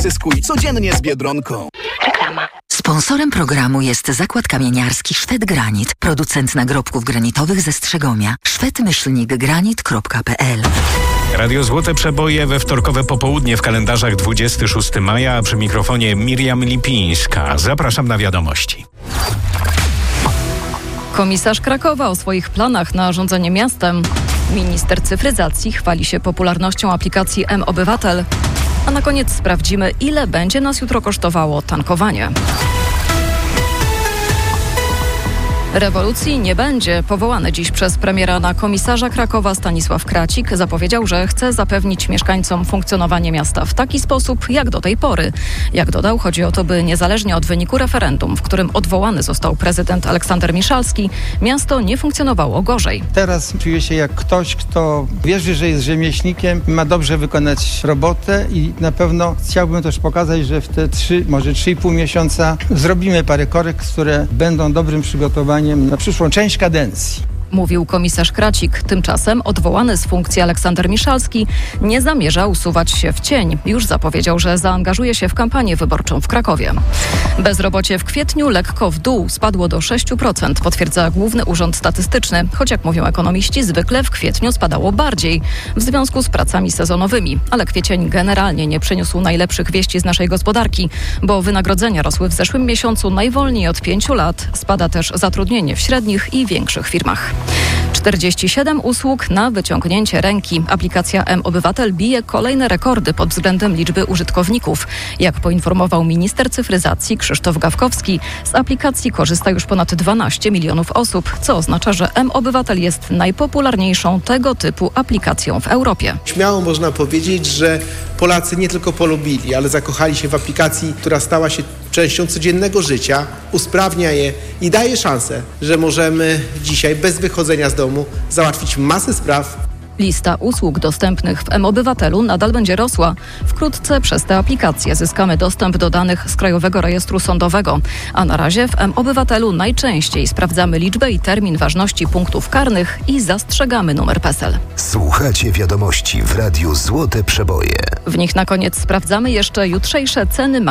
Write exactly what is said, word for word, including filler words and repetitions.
Zyskuj codziennie z Biedronką. Reklama. Sponsorem programu jest zakład kamieniarski Szwed Granit, producent nagrobków granitowych ze Strzegomia. szwed myślnik granit kropka p l. Radio Złote Przeboje we wtorkowe popołudnie w kalendarzach dwudziestego szóstego maja, a przy mikrofonie Miriam Lipińska. Zapraszam na wiadomości. Komisarz Krakowa o swoich planach na rządzenie miastem. Minister cyfryzacji chwali się popularnością aplikacji mObywatel. A na koniec sprawdzimy, ile będzie nas jutro kosztowało tankowanie. Rewolucji nie będzie. Powołany dziś przez premiera na komisarza Krakowa Stanisław Kracik zapowiedział, że chce zapewnić mieszkańcom funkcjonowanie miasta w taki sposób, jak do tej pory. Jak dodał, chodzi o to, by niezależnie od wyniku referendum, w którym odwołany został prezydent Aleksander Miszalski, miasto nie funkcjonowało gorzej. Teraz czuję się jak ktoś, kto wierzy, że jest rzemieślnikiem, ma dobrze wykonać robotę i na pewno chciałbym też pokazać, że w te trzy, może trzy i pół miesiąca zrobimy parę korekt, które będą dobrym przygotowaniem na przyszłą część kadencji. Mówił komisarz Kracik. Tymczasem odwołany z funkcji Aleksander Miszalski nie zamierza usuwać się w cień. Już zapowiedział, że zaangażuje się w kampanię wyborczą w Krakowie. Bezrobocie w kwietniu lekko w dół, spadło do sześć procent, potwierdza Główny Urząd Statystyczny. Choć jak mówią ekonomiści, zwykle w kwietniu spadało bardziej w związku z pracami sezonowymi. Ale kwiecień generalnie nie przyniósł najlepszych wieści z naszej gospodarki, bo wynagrodzenia rosły w zeszłym miesiącu najwolniej od pięciu lat. Spada też zatrudnienie w średnich i większych firmach. czterdzieści siedem usług na wyciągnięcie ręki. Aplikacja mObywatel bije kolejne rekordy pod względem liczby użytkowników. Jak poinformował minister cyfryzacji Krzysztof Gawkowski, z aplikacji korzysta już ponad dwanaście milionów osób, co oznacza, że mObywatel jest najpopularniejszą tego typu aplikacją w Europie. Śmiało można powiedzieć, że Polacy nie tylko polubili, ale zakochali się w aplikacji, która stała się częścią codziennego życia, usprawnia je i daje szansę, że możemy dzisiaj bez wychodzenia z domu załatwić masę spraw. Lista usług dostępnych w mObywatelu nadal będzie rosła. Wkrótce przez tę aplikację zyskamy dostęp do danych z Krajowego Rejestru Sądowego. A na razie w mObywatelu najczęściej sprawdzamy liczbę i termin ważności punktów karnych i zastrzegamy numer PESEL. Słuchacie wiadomości w Radiu Złote Przeboje. W nich na koniec sprawdzamy jeszcze jutrzejsze ceny